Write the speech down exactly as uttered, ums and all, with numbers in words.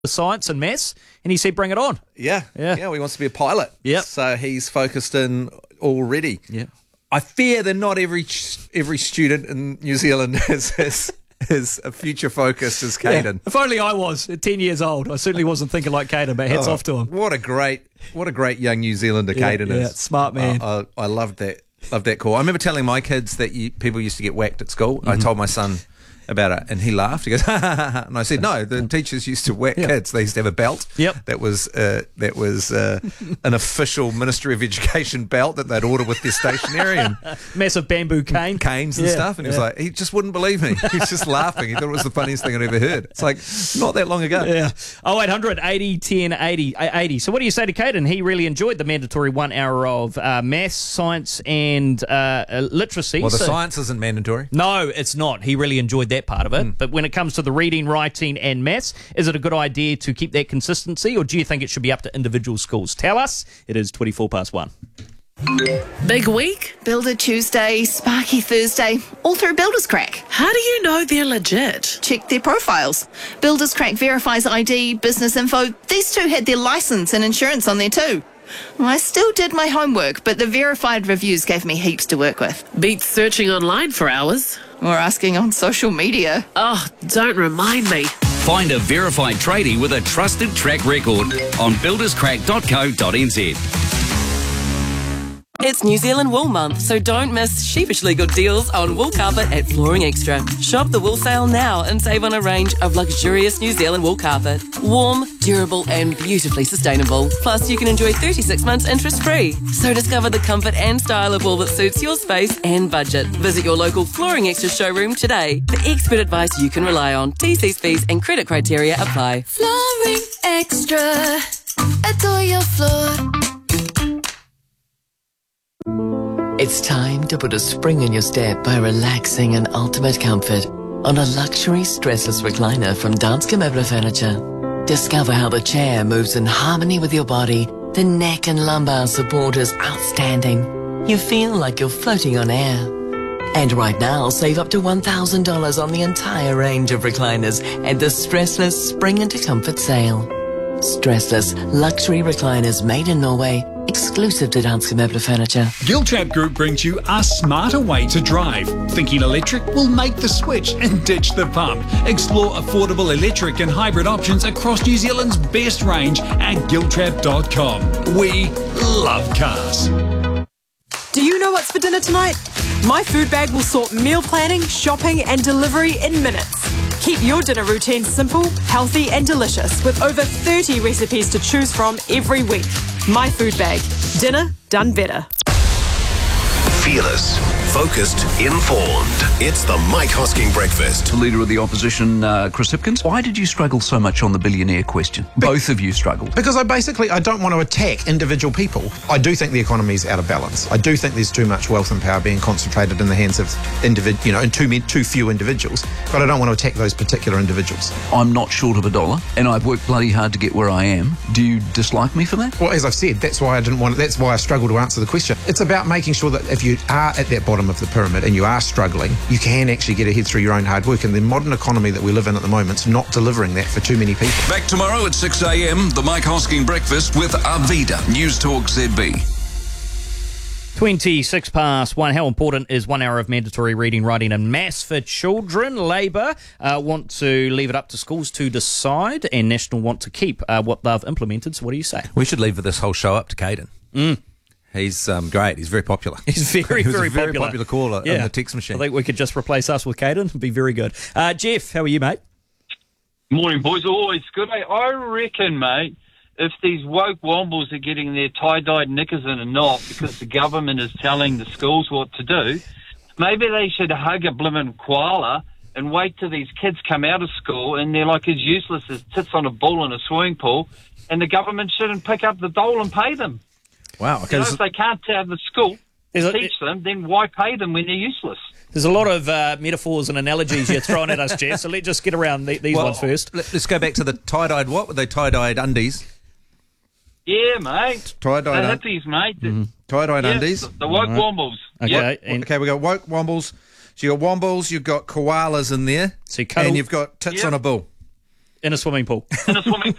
science and maths, and he said, bring it on. Yeah, Yeah. yeah, he wants to be a pilot. Yep. So he's focused in already. Yeah. I fear that not every every student in New Zealand is, is, is a future focus as Caden. If only I was at ten years old. I certainly wasn't thinking like Caden, but hats Oh, off to him. What a great, what a great young New Zealander Yeah, Caden yeah, is. smart man. I, I, I loved that. Loved that call. I remember telling my kids that you, people used to get whacked at school. Mm-hmm. I told my son about it, and he laughed. He goes, ha, ha, ha, ha. And I said, no, the teachers used to whack Yeah. kids. They used to have a belt. Yep. That was uh, that was uh, an official Ministry of Education belt that they'd order with their stationery and Massive bamboo cane. canes and Yeah, stuff. And he was yeah. like, he just wouldn't believe me. He was just laughing. He thought it was the funniest thing I'd ever heard. It's like, not that long ago. Yeah. oh eight hundred eighty ten eighty eighty. So what do you say to Caden? He really enjoyed the mandatory one hour of uh, maths, science and uh, uh, literacy. Well, the So- science isn't mandatory. No, it's not. He really enjoyed that part of it. Mm. But when it comes to the reading, writing and maths, is it a good idea to keep that consistency, or do you think it should be up to individual schools? Tell us. It is twenty-four past one. Big week? Builder Tuesday, Sparky Thursday, all through Builders Crack. How do you know they're legit? Check their profiles. Builders Crack verifies I D, business info. These two had their license and insurance on there too. I still did my homework, but the verified reviews gave me heaps to work with. Beats searching online for hours. Or asking on social media. Oh, don't remind me. Find a verified tradie with a trusted track record on builders crack dot co dot n z. It's New Zealand Wool Month, so don't miss sheepishly good deals on wool carpet at Flooring Extra. Shop the wool sale now and save on a range of luxurious New Zealand wool carpet. Warm, durable and beautifully sustainable. Plus, you can enjoy thirty-six months interest-free. So discover the comfort and style of wool that suits your space and budget. Visit your local Flooring Extra showroom today for expert advice you can rely on. T Cs, fees and credit criteria apply. Flooring Extra. Adore your floor. It's time to put a spring in your step by relaxing in ultimate comfort on a luxury stressless recliner from Danske Møbler Furniture. Discover how the chair moves in harmony with your body. The neck and lumbar support is outstanding. You feel like you're floating on air. And right now, save up to one thousand dollars on the entire range of recliners at the Stressless Spring into Comfort sale. Stressless luxury recliners made in Norway, exclusive to Danske Møbler Furniture. Giltrap Group brings you a smarter way to drive. Thinking electric? Will make the switch and ditch the pump. Explore affordable electric and hybrid options across New Zealand's best range at giltrap dot com. We love cars. Do you know what's for dinner tonight? My food bag will sort meal planning, shopping and delivery in minutes. Keep your dinner routine simple, healthy and delicious with over thirty recipes to choose from every week. My food bag. Dinner done better. Fearless, focused, informed. It's the Mike Hosking Breakfast. Leader of the opposition, uh, Chris Hipkins. Why did you struggle so much on the billionaire question? Both of you struggled. Because I basically, I don't want to attack individual people. I do think the economy is out of balance. I do think there's too much wealth and power being concentrated in the hands of individ, you know, in too many, too few individuals. But I don't want to attack those particular individuals. I'm not short of a dollar, and I've worked bloody hard to get where I am. Do you dislike me for that? Well, as I've said, that's why I didn't want. That's why I struggle to answer the question. It's about making sure that if you are at that bottom of the pyramid and you are struggling, you can actually get ahead through your own hard work. And the modern economy that we live in at the moment is not delivering that for too many people. Back tomorrow at six a m, the Mike Hosking Breakfast with Arvida, News Talk Z B. twenty-six past one. How important is one hour of mandatory reading, writing and maths for children? Labor uh, want to leave it up to schools to decide, and National want to keep uh, what they've implemented. So what do you say? We should leave this whole show up to Caden. Mm. He's um, great. He's very popular. He's very, he was very, a very popular. popular caller Yeah. in the text machine. I think we could just replace us with Caden. It'd be very good. Uh, Jeff, how are you, mate? Morning, boys. Always good, mate. I reckon, mate, if these woke wombles are getting their tie-dyed knickers in a knot because the government is telling the schools what to do, maybe they should hug a blimmin' koala and wait till these kids come out of school and they're like as useless as tits on a bull in a swimming pool, and the government shouldn't pick up the dole and pay them. Wow. Okay, you know, if they can't have the school Is teach it, them, then why pay them when they're useless? There's a lot of uh, metaphors and analogies you're throwing at us, Jeff, so let's just get around the, these Well, ones first. Let's go back to the tie-dyed what? Were they tie-dyed undies? Yeah, mate. Tie-dyed the un- hippies, mate. Mm-hmm. Tie-dyed yeah, undies. The, the woke All right. wombles. Okay, Yep. and Okay, we got woke wombles. So you got wombles, you've got koalas in there, So you cuddle- and you've got tits Yep. on a bull. In a swimming pool. in a swimming pool.